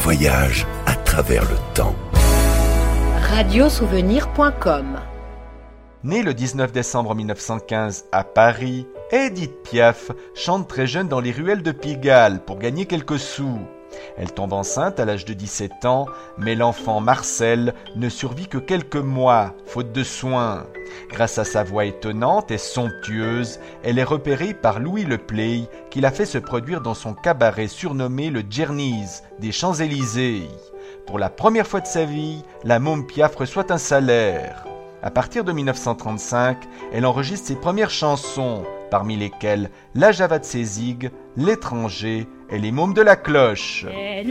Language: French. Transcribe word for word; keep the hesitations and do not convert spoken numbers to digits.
voyage à travers le temps. radiosouvenir point com. Née le dix-neuf décembre mille neuf cent quinze à Paris, Édith Piaf chante très jeune dans les ruelles de Pigalle pour gagner quelques sous. Elle tombe enceinte à l'âge de dix-sept ans, mais l'enfant Marcel ne survit que quelques mois, faute de soins. Grâce à sa voix étonnante et somptueuse, elle est repérée par Louis Le Play, qui l'a fait se produire dans son cabaret surnommé le Djerniz des Champs-Élysées. Pour la première fois de sa vie, la môme Piaf reçoit un salaire. À partir de mille neuf cent trente-cinq, elle enregistre ses premières chansons, parmi lesquelles La Java de Sézig, L'étranger et Les Mômes de la Cloche.